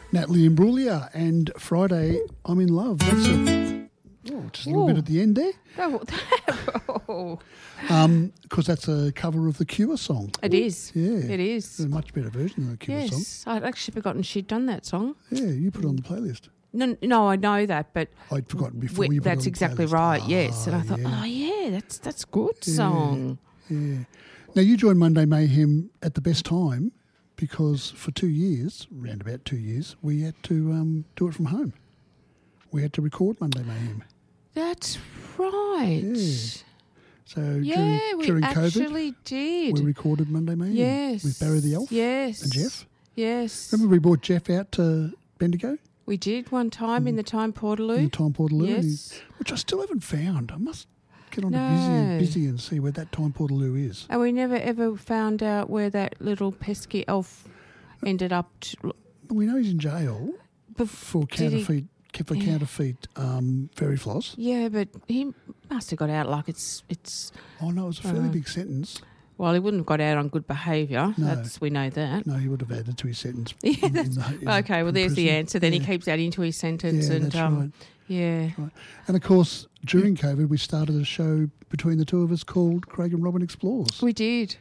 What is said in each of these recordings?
Natalie Imbruglia and Friday, I'm in Love. That's just a little bit at the end there. Because that's a cover of the Cure song. It is. Yeah. It is. It's a much better version of the Cure song. Yes. I'd actually forgotten she'd done that song. Yeah, you put it on the playlist. No, I know that, but I'd forgotten before you put it on that's the exactly playlist. right, yes. And I thought, yeah. that's a good song. Yeah. Now, you joined Monday Mayhem at the best time because for 2 years, around about 2 years, we had to do it from home. We had to record Monday Mayhem. That's right. Yeah. So we during actually COVID, did. we recorded Monday Mayhem. Yes. With Barry the Elf. Yes. And Jeff. Yes. Remember we brought Jeff out to Bendigo? We did one time in the Time Portaloo. In the Time Portaloo. Yes. Which I still haven't found. I must get on No. to Busy and see where that Time Portaloo is. And we never ever found out where that little pesky elf ended up. We know he's in jail for counterfeit fairy floss. Yeah, but he must have got out like it's. Oh no, it was a fairly big sentence. Well, he wouldn't have got out on good behaviour. No. We know that. No, he would have added to his sentence. Yeah, there's the answer. Then he keeps adding to his sentence. Yeah, and that's right. Yeah. That's right. And of course, during COVID, we started a show between the two of us called Craig and Robin Explores. We did.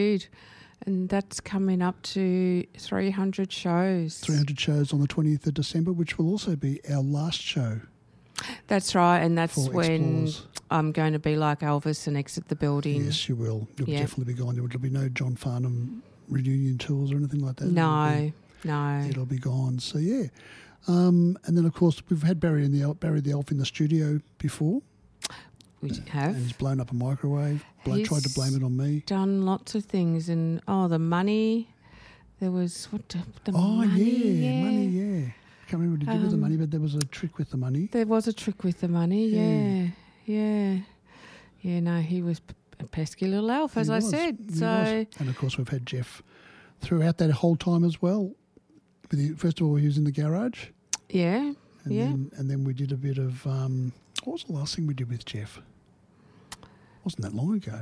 And that's coming up to 300 shows. 300 shows on the 20th of December, which will also be our last show. That's right, and that's for when Explorers. I'm going to be like Elvis and exit the building. Yes, you will. You'll definitely be gone. There will be no John Farnham reunion tours or anything like that. No. It'll be gone. So, yeah. And then, of course, we've had Barry the Elf in the studio before. We have. And he's blown up a microwave. Tried to blame it on me. Done lots of things. And, the money. There was, the money? Yeah. I can't remember what he did with the money, but there was a trick with the money. There was a trick with the money, yeah. Yeah, no, he was a pesky little elf, as I said. He was. And, of course, we've had Jeff throughout that whole time as well. First of all, he was in the garage. Yeah, and then we did a bit of... what was the last thing we did with Jeff? Wasn't that long ago.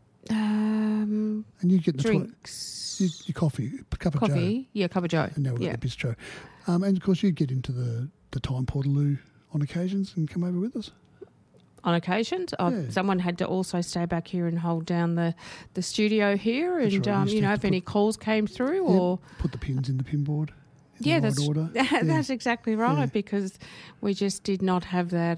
And you get the drinks. Your coffee, a cup of Joe. Yeah, cup of Joe. And now we've got the bistro. And, of course, you get into the Time Portaloo on occasions and come over with us. On occasions, someone had to also stay back here and hold down the studio here, and right. if any calls came through, or put the pins in the pin board. That's order. That's exactly right, because we just did not have that.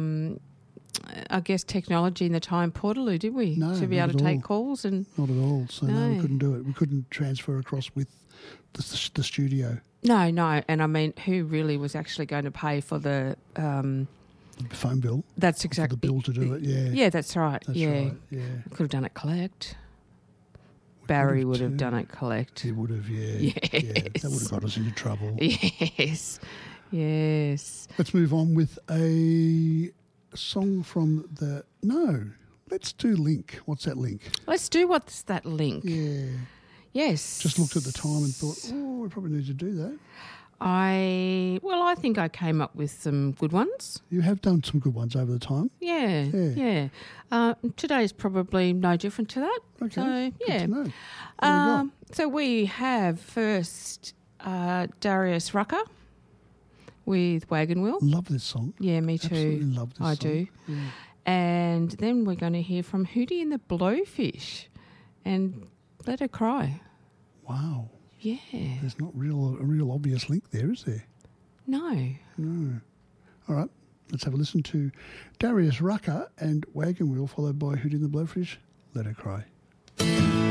I guess technology in the Time Portaloo, did we? No, to be able to take calls and not at all. So no, we couldn't do it. We couldn't transfer across with the studio. No, and I mean, who really was actually going to pay for the phone bill? That's exactly the bill to do it. Yeah, yeah, that's right. That's right. Yeah, we could have done it collect. Barry would have done it collect. He would have, yeah. Yes. Yeah, that would have got us into trouble. Yes. Let's move on with a song from let's do Link. What's that Link? Let's do What's That Link. Yeah. Yes. Just looked at the time and thought, we probably need to do that. I think I came up with some good ones. You have done some good ones over the time. Yeah. Today's probably no different to that. Okay. So, yeah. Good to know. So we have first Darius Rucker with Wagon Wheel. Love this song. Yeah, me too. Absolutely love this song. I do. Yeah. And then we're going to hear from Hootie and the Blowfish and Let Her Cry. Wow. Yeah. There's not a real obvious link there, is there? No. All right. Let's have a listen to Darius Rucker and Wagon Wheel, followed by Hootie and the Blowfish, Let Her Cry.